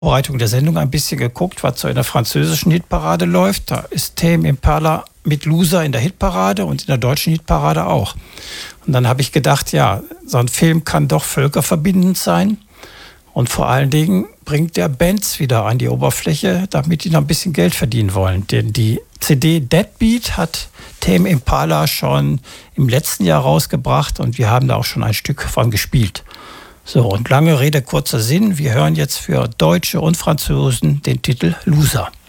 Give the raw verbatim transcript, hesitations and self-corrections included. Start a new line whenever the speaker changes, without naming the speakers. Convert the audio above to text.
Vorbereitung der Sendung ein bisschen geguckt, was so in der französischen Hitparade läuft. Da ist Tame Impala mit Loser in der Hitparade und in der deutschen Hitparade auch. Und dann habe ich gedacht, ja, so ein Film kann doch völkerverbindend sein. Und vor allen Dingen bringt der Bands wieder an die Oberfläche, damit die noch ein bisschen Geld verdienen wollen. Denn die C D Deadbeat hat Tame Impala schon im letzten Jahr rausgebracht und wir haben da auch schon ein Stück von gespielt. So, und lange Rede, kurzer Sinn. Wir hören jetzt für Deutsche und Franzosen den Titel Loser.